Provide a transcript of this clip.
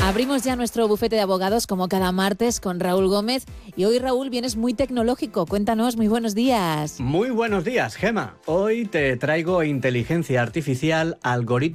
Abrimos ya nuestro bufete de abogados como cada martes con Raúl Gómez. Y hoy, Raúl, vienes muy tecnológico. Cuéntanos, muy buenos días. Muy buenos días, Gema. Hoy te traigo inteligencia artificial, algoritmos